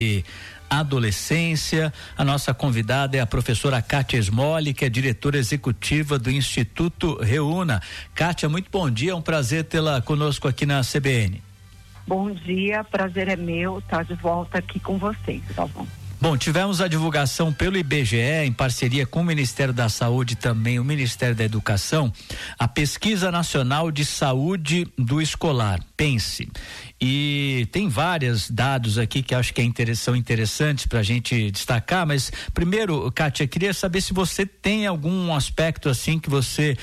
adolescência. A nossa convidada é a professora Kátia Smolli, que é diretora executiva do Instituto Reúna. Kátia, muito bom dia, é um prazer tê-la conosco aqui na CBN. Bom dia, prazer é meu estar de volta aqui com vocês, tá bom? Bom, tivemos a divulgação pelo IBGE, em parceria com o Ministério da Saúde e também o Ministério da Educação, a Pesquisa Nacional de Saúde do Escolar, PENSE. E tem vários dados aqui que acho que são interessantes para a gente destacar, mas primeiro, Kátia, queria saber se você tem algum aspecto assim que você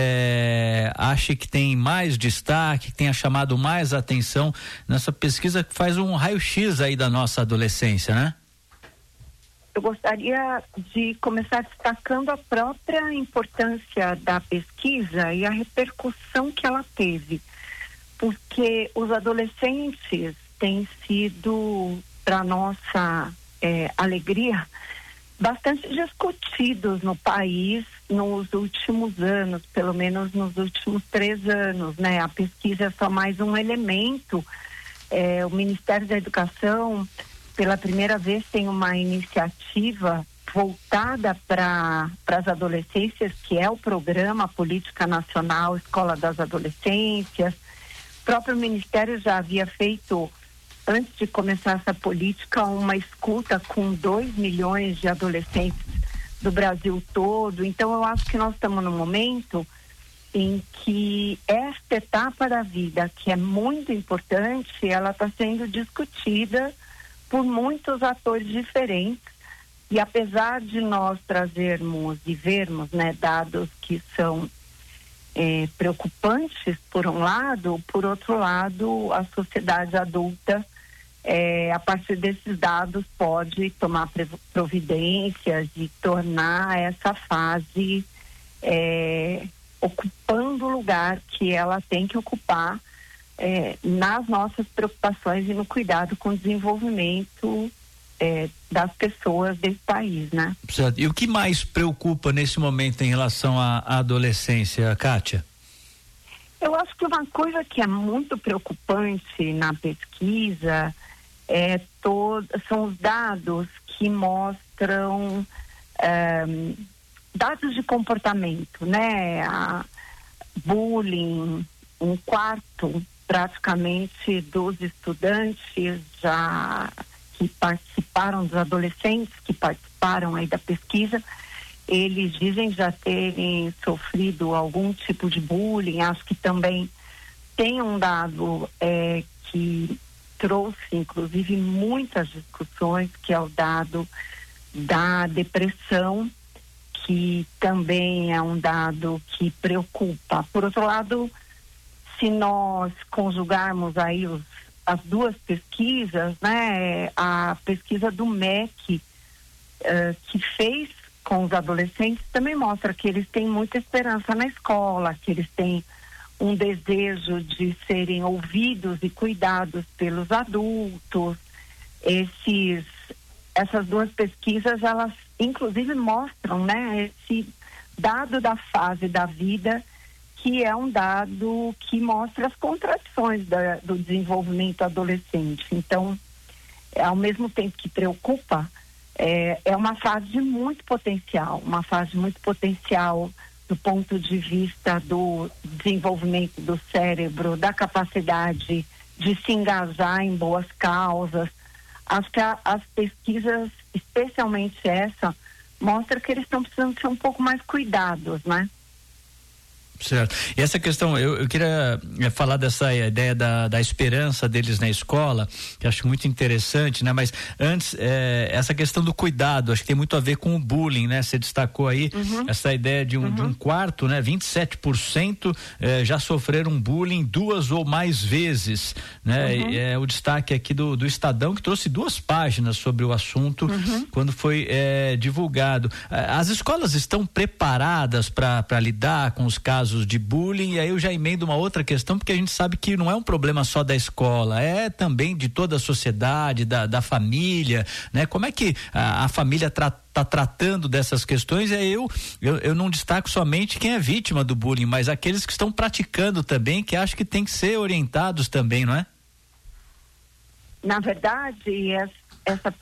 acha que tem mais destaque, que tenha chamado mais atenção nessa pesquisa que faz um raio-x aí da nossa adolescência, né? Eu gostaria de começar destacando a própria importância da pesquisa e a repercussão que ela teve, porque os adolescentes têm sido, para nossa alegria, bastante discutidos no país nos últimos anos, pelo menos nos últimos 3 anos, né? A pesquisa é só mais um elemento. O Ministério da Educação, pela primeira vez, tem uma iniciativa voltada para as adolescências, que é o programa Política Nacional Escola das Adolescências. O próprio Ministério já havia feito, antes de começar essa política, uma escuta com 2 milhões de adolescentes do Brasil todo. Então, eu acho que nós estamos num momento em que esta etapa da vida, que é muito importante, ela está sendo discutida por muitos atores diferentes, e apesar de nós trazermos e vermos, né, dados que são preocupantes por um lado, por outro lado, a sociedade adulta, a partir desses dados, pode tomar providências e tornar essa fase ocupando o lugar que ela tem que ocupar nas nossas preocupações e no cuidado com o desenvolvimento das pessoas desse país, né? Certo. E o que mais preocupa nesse momento em relação à adolescência, Kátia? Eu acho que uma coisa que é muito preocupante na pesquisa são os dados que mostram dados de comportamento, né? Bullying, 1/4 praticamente dos estudantes que participaram, dos adolescentes que participaram aí da pesquisa, eles dizem já terem sofrido algum tipo de bullying. Acho que também tem um dado que trouxe inclusive muitas discussões, que é o dado da depressão, que também é um dado que preocupa. Por outro lado, se nós conjugarmos aí as duas pesquisas, né, a pesquisa do MEC, que fez com os adolescentes, também mostra que eles têm muita esperança na escola, que eles têm um desejo de serem ouvidos e cuidados pelos adultos. Essas duas pesquisas, elas inclusive mostram, né, esse dado da fase da vida, que é um dado que mostra as contradições do desenvolvimento adolescente. Então, ao mesmo tempo que preocupa, é uma fase de muito potencial, do ponto de vista do desenvolvimento do cérebro, da capacidade de se engajar em boas causas. Acho que as pesquisas, especialmente essa, mostram que eles estão precisando ser um pouco mais cuidados, né? Certo. E essa questão, eu queria falar dessa ideia da esperança deles na escola, que acho muito interessante, né? Mas antes, essa questão do cuidado, acho que tem muito a ver com o bullying, né? Você destacou aí essa ideia de um quarto, né? 27% já sofreram bullying 2 ou mais vezes, né? O destaque aqui do Estadão, que trouxe 2 páginas sobre o assunto quando foi divulgado. As escolas estão preparadas para lidar com os casos de bullying? E aí eu já emendo uma outra questão, porque a gente sabe que não é um problema só da escola, é também de toda a sociedade, da família, né? Como é que a família tá tratando dessas questões? Eu não destaco somente quem é vítima do bullying, mas aqueles que estão praticando também, que acho que tem que ser orientados também, não é? Na verdade, essa